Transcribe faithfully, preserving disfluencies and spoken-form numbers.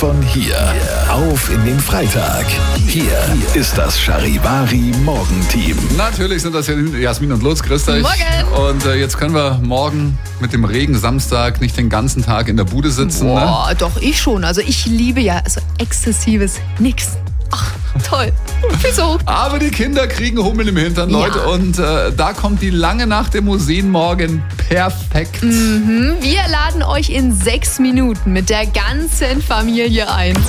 Von hier auf in den Freitag. Hier ist das Charivari Morgenteam. Natürlich sind das Jasmin und Lutz. Grüß euch. Morgen. Und äh, jetzt können wir morgen mit dem Regen Samstag nicht den ganzen Tag in der Bude sitzen. Boah, Ne? doch, ich schon. Also ich liebe ja so exzessives Nix. Ach, toll. Wieso? Aber die Kinder kriegen Hummel im Hintern, Ja. Leute. Und äh, da kommt die lange Nacht im Musenmorgen perfekt. Wir laden euch in sechs Minuten mit der ganzen Familie ein.